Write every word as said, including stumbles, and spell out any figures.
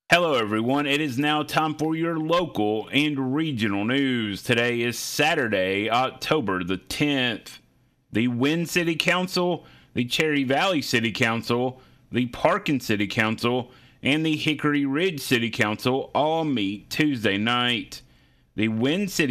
Hello, everyone. It is now time for your local and regional news. Today is Saturday, October the tenth. The Wynne City Council, the Cherry Valley City Council, the Parkin City Council, and the Hickory Ridge City Council all meet Tuesday night. The Wynne City